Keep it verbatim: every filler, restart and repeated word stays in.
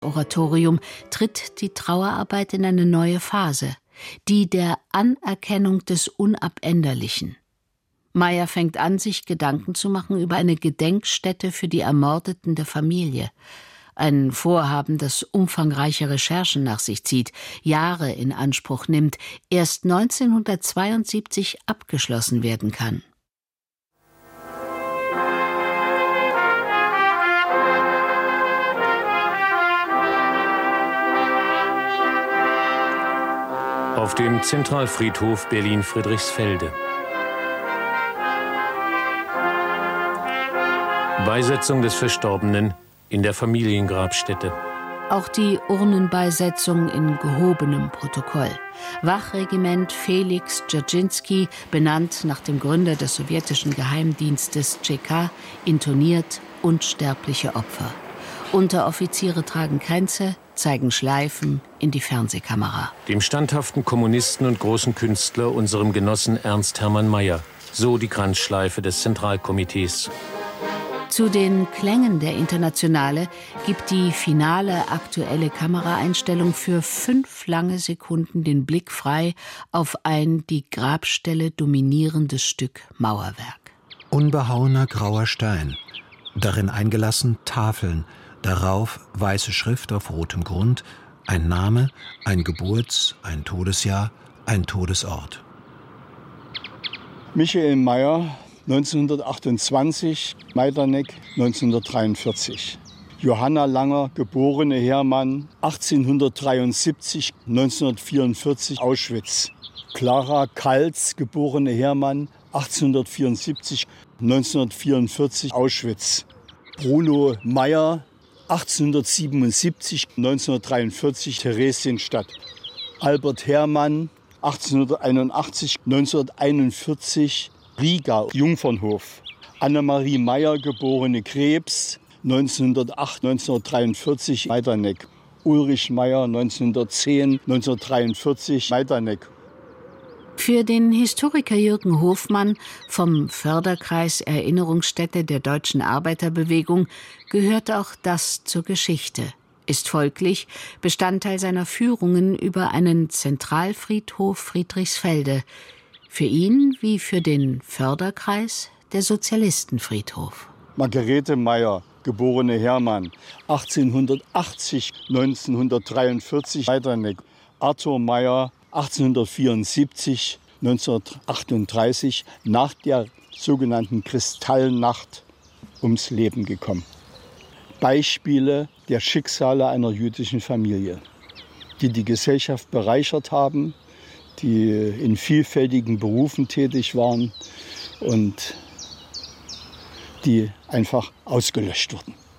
Oratorium tritt die Trauerarbeit in eine neue Phase, die der Anerkennung des Unabänderlichen. Meyer fängt an, sich Gedanken zu machen über eine Gedenkstätte für die Ermordeten der Familie. Ein Vorhaben, das umfangreiche Recherchen nach sich zieht, Jahre in Anspruch nimmt, erst neunzehnhundertzweiundsiebzig abgeschlossen werden kann. Auf dem Zentralfriedhof Berlin-Friedrichsfelde. Beisetzung des Verstorbenen in der Familiengrabstätte. Auch die Urnenbeisetzung in gehobenem Protokoll. Wachregiment Felix Dzerzhinsky, benannt nach dem Gründer des sowjetischen Geheimdienstes Tsch K, intoniert unsterbliche Opfer. Unteroffiziere tragen Kränze, zeigen Schleifen in die Fernsehkamera. Dem standhaften Kommunisten und großen Künstler, unserem Genossen Ernst Hermann Meyer. So die Kranzschleife des Zentralkomitees. Zu den Klängen der Internationale gibt die finale aktuelle Kameraeinstellung für fünf lange Sekunden den Blick frei auf ein die Grabstelle dominierendes Stück Mauerwerk. Unbehauener grauer Stein, darin eingelassen Tafeln, darauf weiße Schrift auf rotem Grund, ein Name, ein Geburts-, ein Todesjahr, ein Todesort. Michael Meyer, neunzehnhundertachtundzwanzig, Majdanek, neunzehnhundertdreiundvierzig. Johanna Langer, geborene Hermann, achtzehnhundertdreiundsiebzig, neunzehnhundertvierundvierzig, Auschwitz. Clara Kaltz, geborene Hermann, achtzehnhundertvierundsiebzig, neunzehnhundertvierundvierzig, Auschwitz. Bruno Meyer, achtzehnhundertsiebenundsiebzig, neunzehnhundertdreiundvierzig, Theresienstadt. Albert Herrmann, achtzehnhunderteinundachtzig, neunzehnhunderteinundvierzig, Riga, Jungfernhof. Annemarie Meyer, geborene Krebs, neunzehnhundertacht, neunzehnhundertdreiundvierzig, Majdanek. Ulrich Meyer, neunzehnhundertzehn, neunzehnhundertdreiundvierzig, Majdanek. Für den Historiker Jürgen Hofmann vom Förderkreis Erinnerungsstätte der Deutschen Arbeiterbewegung gehört auch das zur Geschichte, ist folglich Bestandteil seiner Führungen über einen Zentralfriedhof Friedrichsfelde. Für ihn wie für den Förderkreis der Sozialistenfriedhof. Margarete Meyer, geborene Hermann, achtzehnhundertachtzig, neunzehnhundertdreiundvierzig, Majdanek. Arthur Meyer, achtzehnhundertvierundsiebzig, neunzehnhundertachtunddreißig, nach der sogenannten Kristallnacht ums Leben gekommen. Beispiele der Schicksale einer jüdischen Familie, die die Gesellschaft bereichert haben, die in vielfältigen Berufen tätig waren und die einfach ausgelöscht wurden.